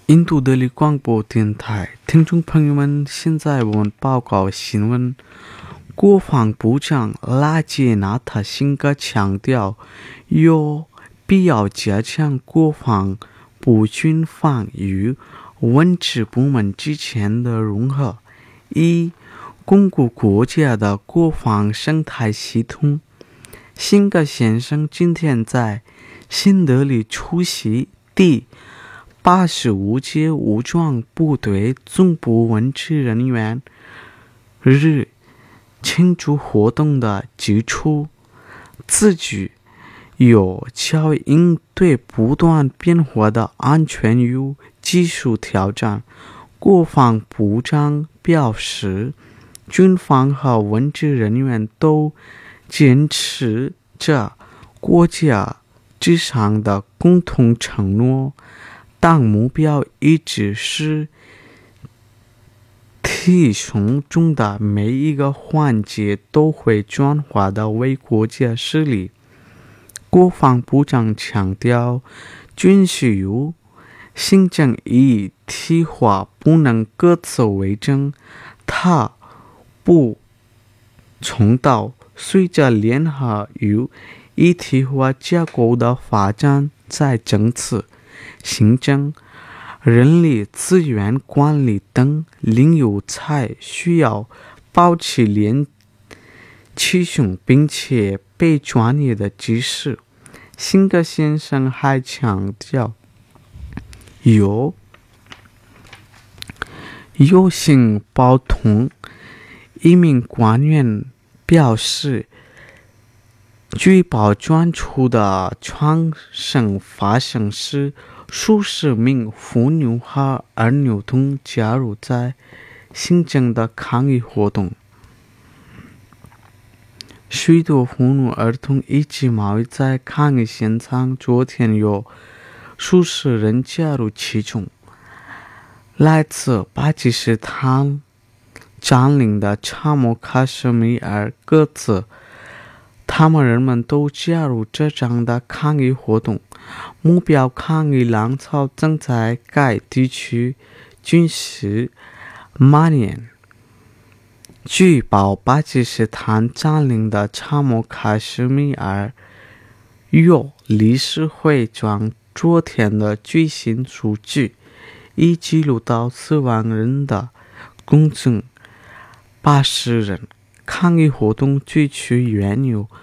印度德里广播电台听众朋友们，现在我们报告新闻。国防部长拉杰纳特辛格强调，有必要加强国防部军方与文职部门之间的融合，以巩固国家的国防生态系统。辛格先生今天在新德里出席第85届武装部队总部文职人员日庆祝活动的基础自举，有效应对不断变化的安全与技术挑战。国防部长表示，军方和文职人员都坚持着国家至上的共同承诺，但目标一直是体系中的每一个环节都会转化的为国家势力。国防部长强调，军事与行政一体化不能各自为政。他补充道，随着联合与一体化架构的发展，在政策、行政、人力资源管理等领域才需要保持连启动并且被专业的知识。辛格先生还强调，有幸报通一名官员表示，据报传出的枪声发生时，数十名妇女和儿童等加入在行政的抗议活动。许多妇女儿童以及贸易在抗议现场，昨天有数十人加入其中。来自巴基斯坦占领的查谟喀什米尔各自，他们人们都加入这场的抗议活动，目标抗议浪潮正在该地区继续蔓延。据报，巴基斯坦占领的查谟喀什米尔有理事会将昨天的最新数据，已记录到4万人的共计80人。抗议活动最初源于